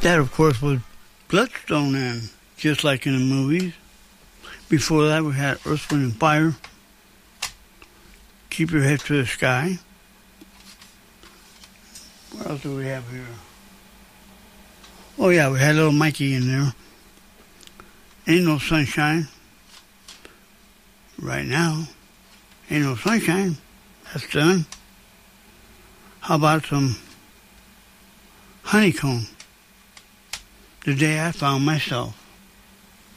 That, of course, was Bloodstone, and just like in the movies. Before that, we had Earth, Wind, and Fire. Keep Your Head to the Sky. What else do we have here? Oh, yeah, we had Little Mikey in there. Ain't No Sunshine. Right now, Ain't No Sunshine. That's done. How about some Honeycomb? The Day I Found Myself.